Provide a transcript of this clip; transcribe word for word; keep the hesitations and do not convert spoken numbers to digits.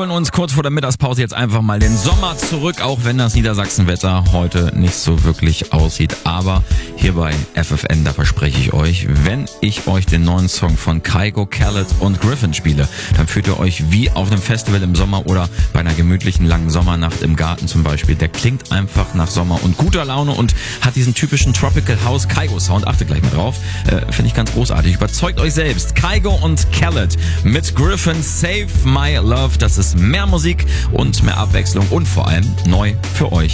holen uns kurz vor der Mittagspause jetzt einfach mal den Sommer zurück, auch wenn das Niedersachsenwetter heute nicht so wirklich aussieht. Aber hier bei F F N, da verspreche ich euch, wenn ich euch den neuen Song von Kygo, Khaled und Griffin spiele, dann fühlt ihr euch wie auf einem Festival im Sommer oder bei einer gemütlichen langen Sommernacht im Garten zum Beispiel. Der klingt einfach nach Sommer und guter Laune und hat diesen typischen Tropical House Kygo Sound. Achtet gleich mal drauf. Äh, Finde ich ganz großartig. Überzeugt euch selbst. Kygo und Khaled mit Griffin, Save My Love. Das ist mehr Musik und mehr Abwechslung und vor allem neu für euch.